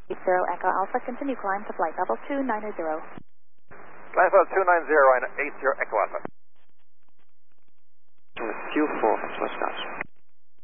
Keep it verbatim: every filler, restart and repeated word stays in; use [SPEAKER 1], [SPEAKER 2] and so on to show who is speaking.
[SPEAKER 1] eight zero Echo Alpha, continue climb to flight level two nine zero.
[SPEAKER 2] Flight level two nine zero and eight zero Echo Alpha.
[SPEAKER 3] Q four, first class.